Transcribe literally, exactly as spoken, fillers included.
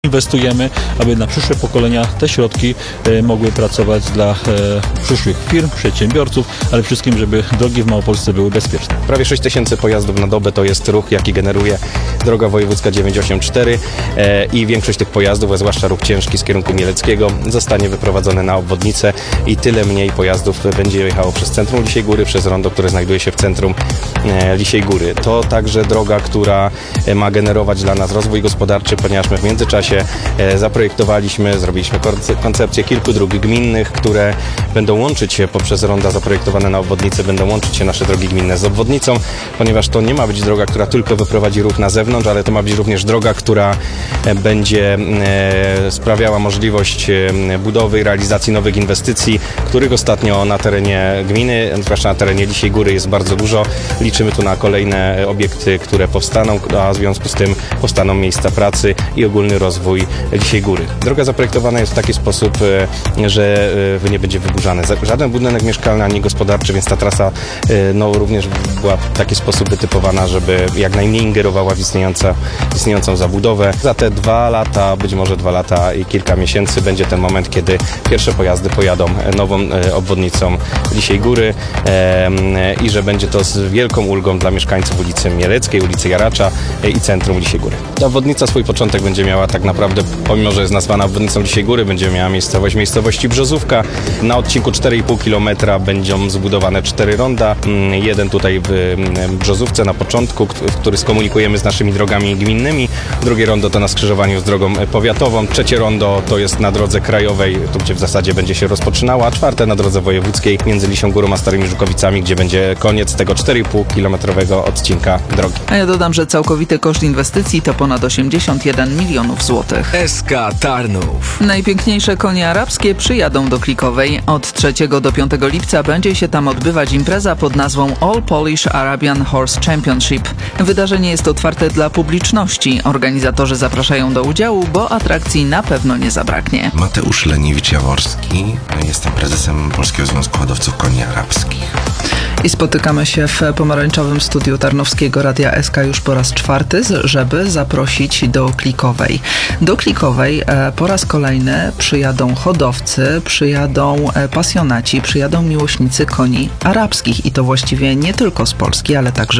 Inwestujemy, aby na przyszłe pokolenia te środki e, mogły pracować dla e, przyszłych firm, przedsiębiorców, ale wszystkim, żeby drogi w Małopolsce były bezpieczne. Prawie sześć tysięcy pojazdów na dobę to jest ruch, jaki generuje droga wojewódzka dziewięćset osiemdziesiąt cztery e, i większość tych pojazdów, a zwłaszcza ruch ciężki z kierunku mieleckiego, zostanie wyprowadzony na obwodnicę i tyle mniej pojazdów będzie jechało przez centrum Lisiej Góry, przez rondo, które znajduje się w centrum e, Lisiej Góry. To także droga, która ma generować dla nas rozwój gospodarczy, ponieważ my w międzyczasie zaprojektowaliśmy, zrobiliśmy koncepcję kilku dróg gminnych, które będą łączyć się poprzez ronda zaprojektowane na obwodnicę, będą łączyć się nasze drogi gminne z obwodnicą, ponieważ to nie ma być droga, która tylko wyprowadzi ruch na zewnątrz, ale to ma być również droga, która będzie sprawiała możliwość budowy i realizacji nowych inwestycji, których ostatnio na terenie gminy, zwłaszcza na terenie Lisiej Góry, jest bardzo dużo. Liczymy tu na kolejne obiekty, które powstaną, a w związku z tym powstaną miejsca pracy i ogólny rozwój Lisiej Góry. Droga zaprojektowana jest w taki sposób, że nie będzie wyburzany żaden budynek mieszkalny ani gospodarczy, więc ta trasa no, również była w taki sposób wytypowana, żeby jak najmniej ingerowała w istniejąca, istniejącą zabudowę. Za te dwa lata, być może dwa lata i kilka miesięcy będzie ten moment, kiedy pierwsze pojazdy pojadą nową obwodnicą Lisiej Góry i że będzie to z wielką ulgą dla mieszkańców ulicy Mieleckiej, ulicy Jaracza i centrum Lisiej Góry. Ta obwodnica swój początek będzie miała tak naprawdę, pomimo że jest nazwana obwodnicą Lisiej Góry, będzie miała miejscowość miejscowości Brzozówka. Na odcinku cztery i pół kilometra będą zbudowane cztery ronda. Jeden tutaj w Brzozówce na początku, który skomunikujemy z naszymi drogami gminnymi. Drugie rondo to na skrzyżowaniu z drogą powiatową. Trzecie rondo to jest na drodze krajowej, tu gdzie w zasadzie będzie się rozpoczynała, a czwarte na drodze wojewódzkiej między Lisią Górą a Starymi Żukowicami, gdzie będzie koniec tego cztery i pół kilometrowego odcinka drogi. A ja dodam, że całkowity koszt inwestycji to ponad osiemdziesiąt jeden milionów złotych. S K Tarnów. Najpiękniejsze konie arabskie przyjadą do Klikowej. Od trzeciego do piątego lipca będzie się tam odbywać impreza pod nazwą All Polish Arabian Horse Championship. Wydarzenie jest otwarte dla publiczności. Organizatorzy zapraszają do udziału, bo atrakcji na pewno nie zabraknie. Mateusz Leniewicz-Jaworski, jestem prezesem Polskiego Związku Hodowców Koni Arabskich. I spotykamy się w pomarańczowym studiu Tarnowskiego Radia S K już po raz czwarty, żeby zaprosić do Klikowej. Do Klikowej po raz kolejny przyjadą hodowcy, przyjadą pasjonaci, przyjadą miłośnicy koni arabskich i to właściwie nie tylko z Polski, ale także